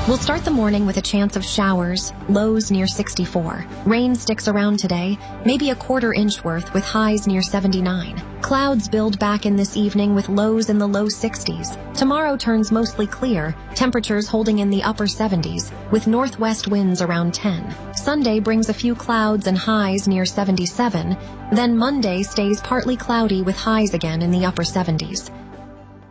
We'll start the morning with a chance of showers, lows near 64. Rain sticks around today, maybe a quarter-inch worth with highs near 79. Clouds build back in this evening with lows in the low 60s. Tomorrow turns mostly clear, temperatures holding in the upper 70s, with northwest winds around 10. Sunday brings a few clouds and highs near 77. Then Monday stays partly cloudy with highs again in the upper 70s.